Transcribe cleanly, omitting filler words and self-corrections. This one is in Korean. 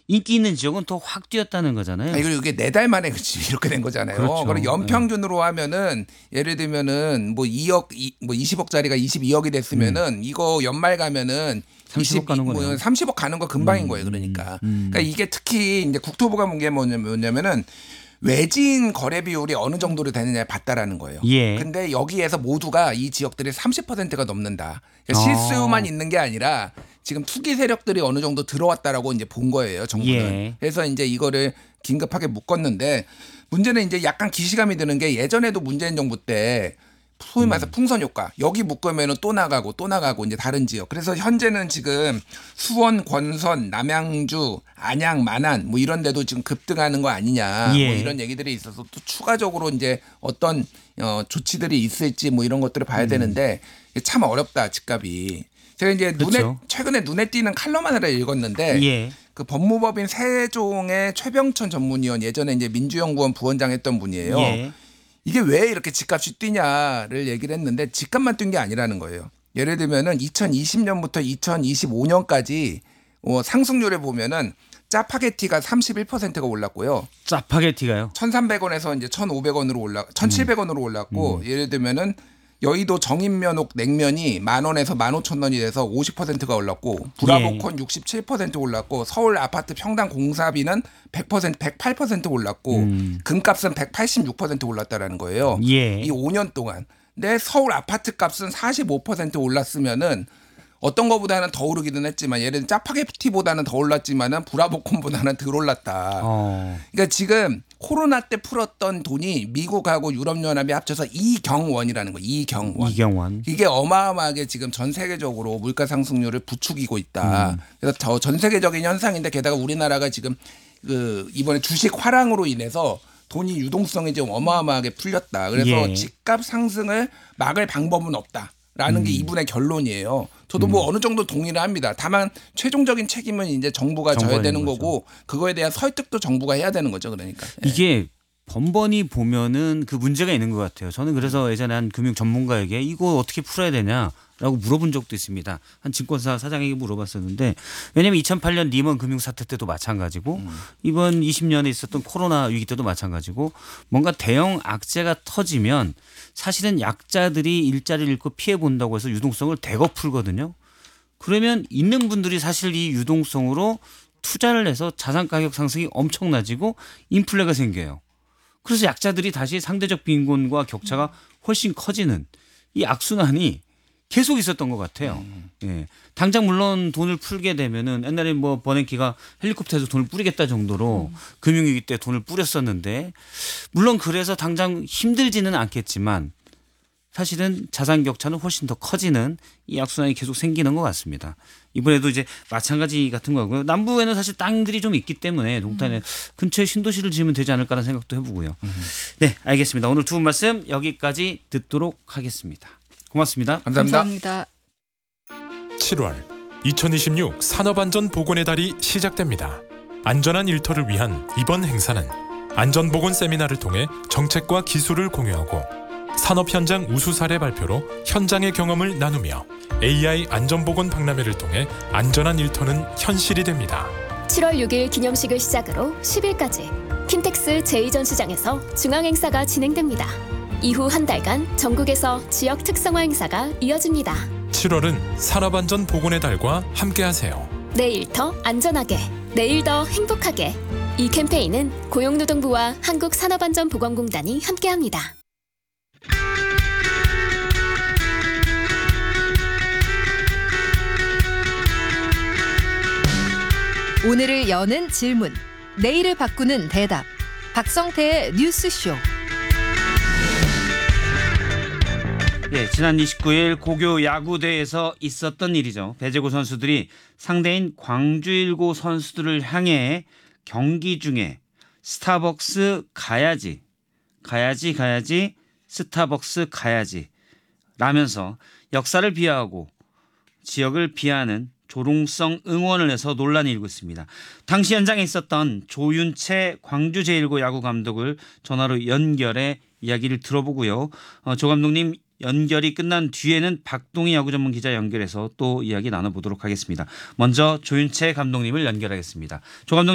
인기 있는 지역은 더 확 뛰었다는 거잖아요. 그리고 이게 4달 만에 이렇게 된 거잖아요. 그렇죠. 그럼 연평균으로 하면은 예를 들면은 뭐 2억, 뭐 20억짜리가 22억이 됐으면은 이거 연말 가면은 30억 가는 거네요. 30억 가는 거 금방인 거예요. 그러니까. 그러니까 이게 특히 이제 국토부가 본 게 뭐냐면은 외진 거래 비율이 어느 정도로 되느냐에 봤다라는 거예요. 예. 근데 여기에서 모두가 이 지역들이 30%가 넘는다. 그러니까 실수만 있는 게 아니라 지금 투기 세력들이 어느 정도 들어왔다라고 이제 본 거예요, 정부는. 예. 그래서 이제 이거를 긴급하게 묶었는데 문제는 이제 약간 기시감이 드는 게 예전에도 문재인 정부 때 소위 말해서 풍선 효과 여기 묶으면 또 나가고 이제 다른 지역. 그래서 현재는 지금 수원, 권선, 남양주, 안양, 마난 뭐 이런 데도 지금 급등하는 거 아니냐 예. 뭐 이런 얘기들이 있어서 또 추가적으로 이제 어떤 조치들이 있을지 뭐 이런 것들을 봐야 되는데 참 어렵다 집값이. 제가 이제 그렇죠. 최근에 눈에 띄는 칼럼 하나를 읽었는데 예. 그 법무법인 세종의 최병천 전문위원 예전에 이제 민주연구원 부원장 했던 분이에요. 예. 이게 왜 이렇게 집값이 뛰냐를 얘기를 했는데 집값만 뛴 게 아니라는 거예요. 예를 들면은 2020년부터 2025년까지 상승률을 보면은 짜파게티가 31%가 올랐고요. 짜파게티가요? 1,300원에서 이제 1,500원으로 1,700원으로 올랐고 예를 들면은 여의도 정인면옥 냉면이 10,000원에서 15,000원이 돼서 50%가 올랐고 브라보콘 67% 올랐고 서울 아파트 평당 공사비는 100% 108% 올랐고 금값은 186% 올랐다라는 거예요. 예. 이 5년 동안. 근데 서울 아파트 값은 45% 올랐으면은 어떤 거보다는 더 오르기는 했지만 예를 들면 짜파게티보다는 더 올랐지만은 브라보콘보다는 덜 올랐다. 그러니까 지금 코로나 때 풀었던 돈이 미국하고 유럽연합이 합쳐서 2경원이라는 거예요. 2경원. 이경원. 이게 어마어마하게 지금 전 세계적으로 물가 상승률을 부추기고 있다. 그래서 전 세계적인 현상인데 게다가 우리나라가 지금 그 이번에 주식 화랑으로 인해서 돈이 유동성이 좀 어마어마하게 풀렸다. 그래서 예. 집값 상승을 막을 방법은 없다. 라는 게 이분의 결론이에요. 저도 뭐 어느 정도 동의를 합니다. 다만 최종적인 책임은 이제 정부가 져야 되는 거고 그거에 대한 설득도 정부가 해야 되는 거죠. 그러니까. 이게 번번이 보면은 그 문제가 있는 것 같아요. 저는 그래서 예전에 한 금융 전문가에게 이거 어떻게 풀어야 되냐라고 물어본 적도 있습니다. 한 증권사 사장에게 물어봤었는데 왜냐하면 2008년 리먼 금융 사태 때도 마찬가지고 이번 20년에 있었던 코로나 위기 때도 마찬가지고 뭔가 대형 악재가 터지면 사실은 약자들이 일자리를 잃고 피해 본다고 해서 유동성을 대거 풀거든요. 그러면 있는 분들이 사실 이 유동성으로 투자를 해서 자산 가격 상승이 엄청나지고 인플레가 생겨요. 그래서 약자들이 다시 상대적 빈곤과 격차가 훨씬 커지는 이 악순환이 계속 있었던 것 같아요. 예. 당장 물론 돈을 풀게 되면은 옛날에 뭐 버냉키가 헬리콥터에서 돈을 뿌리겠다 정도로 금융위기 때 돈을 뿌렸었는데 물론 그래서 당장 힘들지는 않겠지만 사실은 자산 격차는 훨씬 더 커지는 이 악순환이 계속 생기는 것 같습니다. 이번에도 이제 마찬가지 같은 거고요. 남부에는 사실 땅들이 좀 있기 때문에 동탄에 근처에 신도시를 지으면 되지 않을까라는 생각도 해보고요. 네, 알겠습니다. 오늘 두 분 말씀 여기까지 듣도록 하겠습니다. 고맙습니다. 감사합니다. 7월 2026 산업안전보건의 달이 시작됩니다. 안전한 일터를 위한 이번 행사는 안전보건 세미나를 통해 정책과 기술을 공유하고 산업 현장 우수 사례 발표로 현장의 경험을 나누며 AI 안전보건 박람회를 통해 안전한 일터는 현실이 됩니다. 7월 6일 기념식을 시작으로 10일까지 킨텍스 제2전시장에서 중앙행사가 진행됩니다. 이후 한 달간 전국에서 지역 특성화 행사가 이어집니다. 7월은 산업안전보건의 달과 함께하세요. 내일 더 안전하게, 내일 더 행복하게. 이 캠페인은 고용노동부와 한국산업안전보건공단이 함께합니다. 오늘을 여는 질문, 내일을 바꾸는 대답. 박성태의 뉴스쇼. 예, 지난 29일 고교 야구대회에서 있었던 일이죠. 배제고 선수들이 상대인 광주일고 선수들을 향해 경기 중에 스타벅스 가야지 스타벅스 가야지 라면서 역사를 비하하고 지역을 비하하는 조롱성 응원을 해서 논란이 일고 있습니다. 당시 현장에 있었던 조윤채 광주 제1고 야구 감독을 전화로 연결해 이야기를 들어보고요. 조 감독님 연결이 끝난 뒤에는 박동희 야구 전문 기자 연결해서 또 이야기 나눠보도록 하겠습니다. 먼저 조윤채 감독님을 연결하겠습니다. 조 감독님.